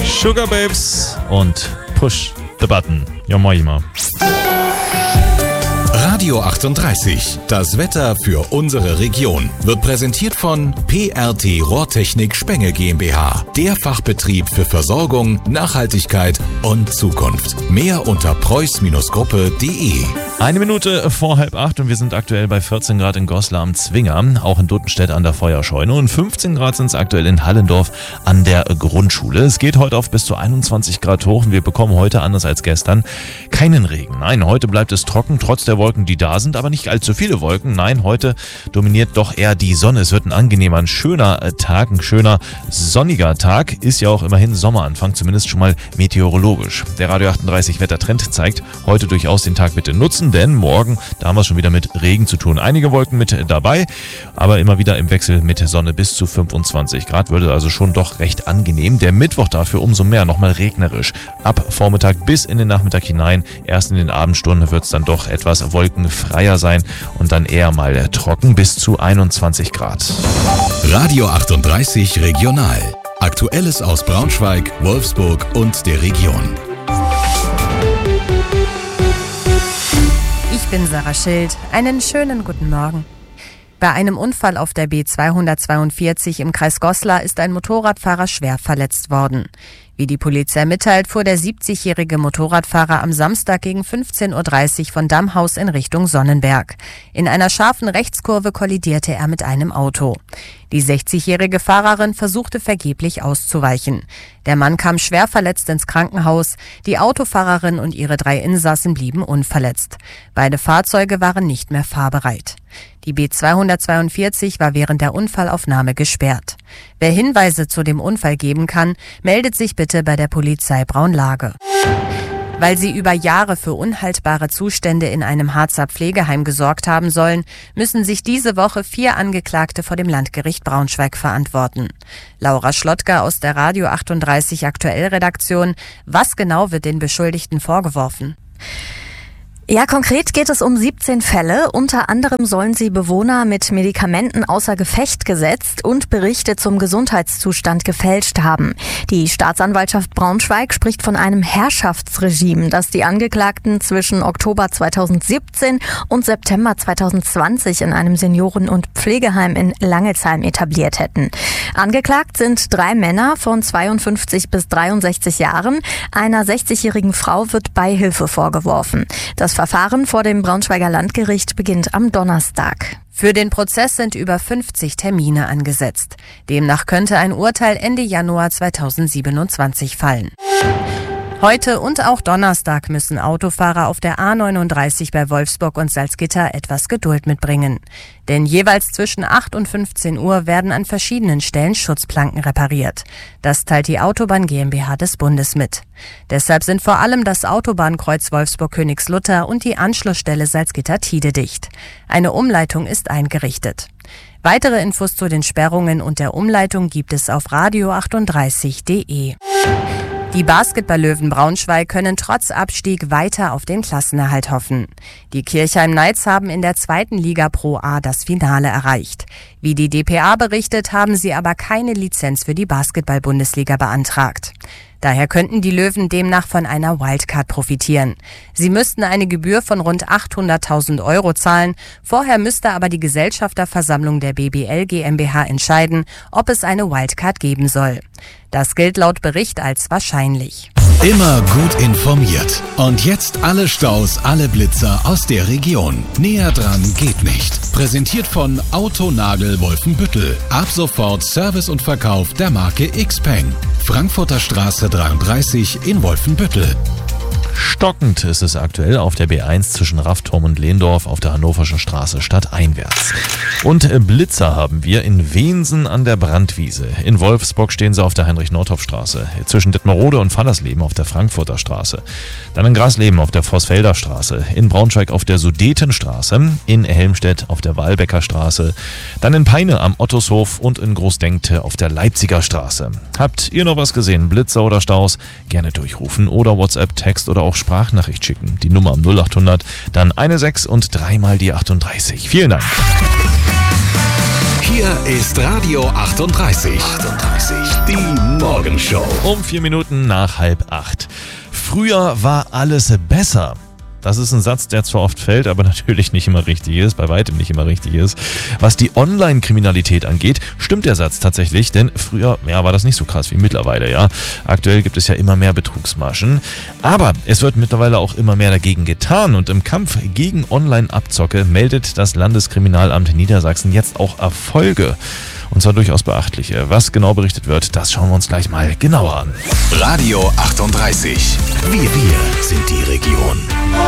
Sugar Babes und Push the Button. Ja, mach ich mal. Radio 38, das Wetter für unsere Region, wird präsentiert von PRT Rohrtechnik Spenge GmbH, der Fachbetrieb für Versorgung, Nachhaltigkeit und Zukunft. Mehr unter preuß-gruppe.de. 1 Minute vor 7:30 und wir sind aktuell bei 14 Grad in Goslar am Zwinger, auch in Duttenstedt an der Feuerscheune und 15 Grad sind es aktuell in Hallendorf an der Grundschule. Es geht heute auf bis zu 21 Grad hoch und wir bekommen heute, anders als gestern, keinen Regen. Nein, heute bleibt es trocken, trotz der Wolken, die da sind, aber nicht allzu viele Wolken. Nein, heute dominiert doch eher die Sonne. Es wird ein angenehmer, ein schöner Tag, ein schöner sonniger Tag. Ist ja auch immerhin Sommeranfang, zumindest schon mal meteorologisch. Der Radio 38 Wettertrend zeigt heute durchaus den Tag bitte nutzen, denn morgen, da haben wir es schon wieder mit Regen zu tun. Einige Wolken mit dabei, aber immer wieder im Wechsel mit Sonne bis zu 25 Grad. Würde also schon doch recht angenehm. Der Mittwoch dafür umso mehr, nochmal regnerisch. Ab Vormittag bis in den Nachmittag hinein, erst in den Abendstunden wird es dann doch etwas wolkenfreier sein und dann eher mal trocken bis zu 21 Grad. Radio 38 Regional. Aktuelles aus Braunschweig, Wolfsburg und der Region. Ich bin Sarah Schild. Einen schönen guten Morgen. Bei einem Unfall auf der B242 im Kreis Goslar ist ein Motorradfahrer schwer verletzt worden. Wie die Polizei mitteilt, fuhr der 70-jährige Motorradfahrer am Samstag gegen 15:30 Uhr von Dammhaus in Richtung Sonnenberg. In einer scharfen Rechtskurve kollidierte er mit einem Auto. Die 60-jährige Fahrerin versuchte vergeblich auszuweichen. Der Mann kam schwer verletzt ins Krankenhaus. Die Autofahrerin und ihre 3 Insassen blieben unverletzt. Beide Fahrzeuge waren nicht mehr fahrbereit. Die B242 war während der Unfallaufnahme gesperrt. Wer Hinweise zu dem Unfall geben kann, meldet sich bitte bei der Polizei Braunlage. Weil sie über Jahre für unhaltbare Zustände in einem Harzer Pflegeheim gesorgt haben sollen, müssen sich diese Woche 4 Angeklagte vor dem Landgericht Braunschweig verantworten. Laura Schlottger aus der Radio 38 Aktuell-Redaktion. Was genau wird den Beschuldigten vorgeworfen? Ja, konkret geht es um 17 Fälle. Unter anderem sollen sie Bewohner mit Medikamenten außer Gefecht gesetzt und Berichte zum Gesundheitszustand gefälscht haben. Die Staatsanwaltschaft Braunschweig spricht von einem Herrschaftsregime, das die Angeklagten zwischen Oktober 2017 und September 2020 in einem Senioren- und Pflegeheim in Langelsheim etabliert hätten. Angeklagt sind 3 Männer von 52 bis 63 Jahren. Einer 60-jährigen Frau wird Beihilfe vorgeworfen. Das Verfahren vor dem Braunschweiger Landgericht beginnt am Donnerstag. Für den Prozess sind über 50 Termine angesetzt. Demnach könnte ein Urteil Ende Januar 2027 fallen. Heute und auch Donnerstag müssen Autofahrer auf der A39 bei Wolfsburg und Salzgitter etwas Geduld mitbringen. Denn jeweils zwischen 8 und 15 Uhr werden an verschiedenen Stellen Schutzplanken repariert. Das teilt die Autobahn GmbH des Bundes mit. Deshalb sind vor allem das Autobahnkreuz Wolfsburg-Königslutter und die Anschlussstelle Salzgitter-Tide dicht. Eine Umleitung ist eingerichtet. Weitere Infos zu den Sperrungen und der Umleitung gibt es auf radio38.de. Die Basketball-Löwen Braunschweig können trotz Abstieg weiter auf den Klassenerhalt hoffen. Die Kirchheim Knights haben in der 2. Liga Pro A das Finale erreicht. Wie die dpa berichtet, haben sie aber keine Lizenz für die Basketball-Bundesliga beantragt. Daher könnten die Löwen demnach von einer Wildcard profitieren. Sie müssten eine Gebühr von rund 800.000 € zahlen. Vorher müsste aber die Gesellschafterversammlung der BBL GmbH entscheiden, ob es eine Wildcard geben soll. Das gilt laut Bericht als wahrscheinlich. Immer gut informiert. Und jetzt alle Staus, alle Blitzer aus der Region. Näher dran geht nicht. Präsentiert von Autonagel Wolfenbüttel. Ab sofort Service und Verkauf der Marke Xpeng. Frankfurter Straße 33 in Wolfenbüttel. Stockend ist es aktuell auf der B1 zwischen Raffturm und Lehndorf auf der Hannoverschen Straße stadteinwärts. Und Blitzer haben wir in Wensen an der Brandwiese. In Wolfsburg stehen sie auf der Heinrich-Nordhoff-Straße. Zwischen Detmerode und Fallersleben auf der Frankfurter Straße. Dann in Grasleben auf der Vossfelder Straße. In Braunschweig auf der Sudetenstraße. In Helmstedt auf der Walbecker Straße. Dann in Peine am Ottoshof und in Großdenkte auf der Leipziger Straße. Habt ihr noch was gesehen? Blitzer oder Staus? Gerne durchrufen oder WhatsApp, Text oder auch Sprachnachricht schicken. Die Nummer am 0800, dann 16 und 3 mal die 38. Vielen Dank. Hier ist Radio 38. Die Morgenshow. Um 4 Minuten nach 7:30. Früher war alles besser. Das ist ein Satz, der zwar oft fällt, aber natürlich nicht immer richtig ist, bei weitem nicht immer richtig ist. Was die Online-Kriminalität angeht, stimmt der Satz tatsächlich, denn früher war das nicht so krass wie mittlerweile, ja. Aktuell gibt es ja immer mehr Betrugsmaschen, aber es wird mittlerweile auch immer mehr dagegen getan und im Kampf gegen Online-Abzocke meldet das Landeskriminalamt Niedersachsen jetzt auch Erfolge. Und zwar durchaus beachtliche. Was genau berichtet wird, das schauen wir uns gleich mal genauer an. Radio 38. Wir sind die Region.